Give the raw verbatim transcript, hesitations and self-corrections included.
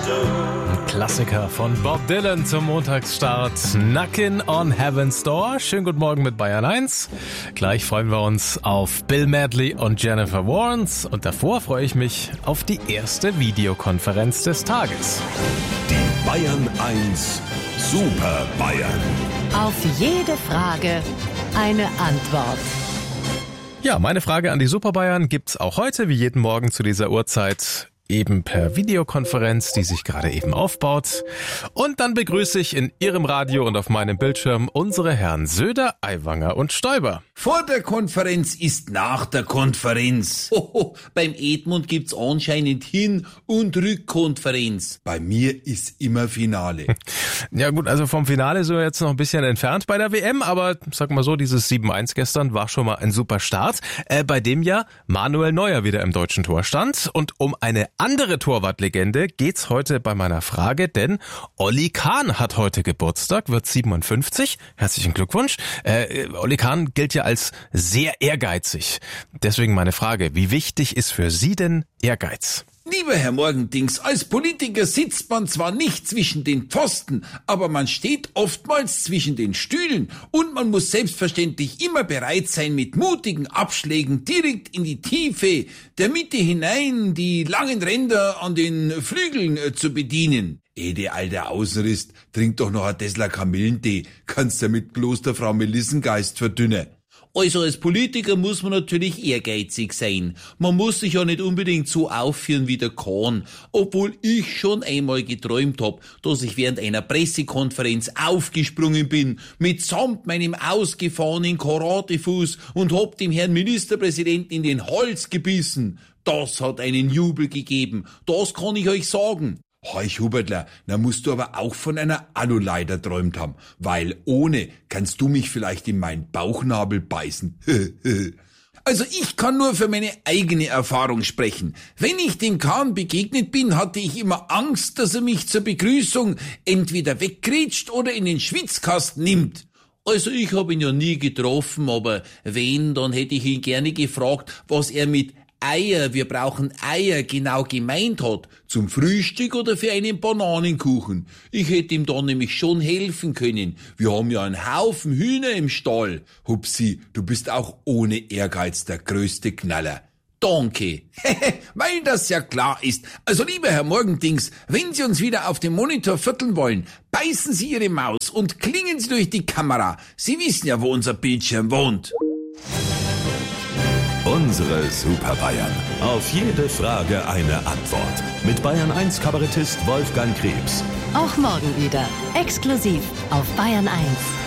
Ein Klassiker von Bob Dylan zum Montagsstart. Knockin' on Heaven's Door. Schönen guten Morgen mit Bayern eins. Gleich freuen wir uns auf Bill Medley und Jennifer Warnes. Und davor freue ich mich auf die erste Videokonferenz des Tages. Die Bayern eins Super Bayern. Auf jede Frage eine Antwort. Ja, meine Frage an die Super Bayern gibt's auch heute, wie jeden Morgen zu dieser Uhrzeit, eben per Videokonferenz, die sich gerade eben aufbaut. Und dann begrüße ich in Ihrem Radio und auf meinem Bildschirm unsere Herren Söder, Aiwanger und Stoiber. Vor der Konferenz ist nach der Konferenz. Hoho, beim Edmund gibt's anscheinend Hin- und Rückkonferenz. Bei mir ist immer Finale. Ja gut, also vom Finale sind wir jetzt noch ein bisschen entfernt bei der W M, aber sag mal so, dieses sieben eins gestern war schon mal ein super Start, äh, bei dem ja Manuel Neuer wieder im deutschen Tor stand. Und um eine andere Torwartlegende geht's heute bei meiner Frage, denn Olli Kahn hat heute Geburtstag, wird siebenundfünfzig. Herzlichen Glückwunsch. Äh, Olli Kahn gilt ja als sehr ehrgeizig. Deswegen meine Frage, wie wichtig ist für Sie denn Ehrgeiz? Lieber Herr Morgendings, als Politiker sitzt man zwar nicht zwischen den Pfosten, aber man steht oftmals zwischen den Stühlen und man muss selbstverständlich immer bereit sein, mit mutigen Abschlägen direkt in die Tiefe der Mitte hinein die langen Ränder an den Flügeln äh, zu bedienen. Eh, der alte Außenriss, trink doch noch ein Tesla Kamillentee, kannst ja mit Klosterfrau Melissengeist verdünnen. Also als Politiker muss man natürlich ehrgeizig sein. Man muss sich ja nicht unbedingt so aufführen wie der Kahn, obwohl ich schon einmal geträumt hab, dass ich während einer Pressekonferenz aufgesprungen bin, mitsamt meinem ausgefahrenen Karatefuß und hab dem Herrn Ministerpräsidenten in den Hals gebissen. Das hat einen Jubel gegeben, das kann ich euch sagen. Heuch Hubertler, na musst du aber auch von einer Aluleiter träumt haben, weil ohne kannst du mich vielleicht in meinen Bauchnabel beißen. Also ich kann nur für meine eigene Erfahrung sprechen. Wenn ich dem Kahn begegnet bin, hatte ich immer Angst, dass er mich zur Begrüßung entweder weggrätscht oder in den Schwitzkasten nimmt. Also ich habe ihn ja nie getroffen, aber wenn, dann hätte ich ihn gerne gefragt, was er mit Eier, wir brauchen Eier, genau gemeint hat. Zum Frühstück oder für einen Bananenkuchen. Ich hätte ihm dann nämlich schon helfen können. Wir haben ja einen Haufen Hühner im Stall. Hupsi, du bist auch ohne Ehrgeiz der größte Knaller. Danke. Weil das ja klar ist. Also lieber Herr Morgendings, wenn Sie uns wieder auf dem Monitor vierteln wollen, beißen Sie Ihre Maus und klingen Sie durch die Kamera. Sie wissen ja, wo unser Bildschirm wohnt. Unsere Super Bayern. Auf jede Frage eine Antwort. Mit Bayern eins Kabarettist Wolfgang Krebs. Auch morgen wieder. Exklusiv auf Bayern eins.